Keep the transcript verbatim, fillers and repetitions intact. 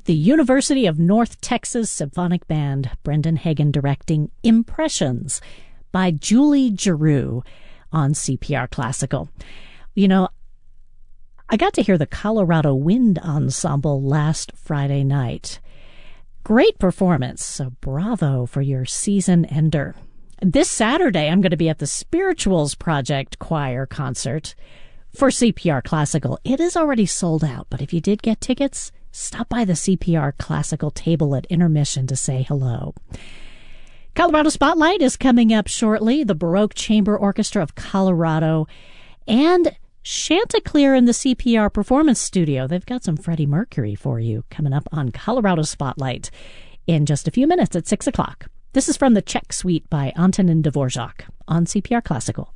The University of North Texas Symphonic Band, Brendan Hagen directing Impressions by Julie Giroux on C P R Classical. You know, I got to hear the Colorado Wind Ensemble last Friday night. Great performance, so bravo for your season ender. This Saturday, I'm going to be at the Spirituals Project Choir concert for C P R Classical. It is already sold out, but if you did get tickets, stop by the C P R Classical table at intermission to say hello. Colorado Spotlight is coming up shortly. The Baroque Chamber Orchestra of Colorado and Chanticleer in the C P R Performance Studio. They've got some Freddie Mercury for you coming up on Colorado Spotlight in just a few minutes at six o'clock. This is from the Czech Suite by Antonin Dvorak on C P R Classical.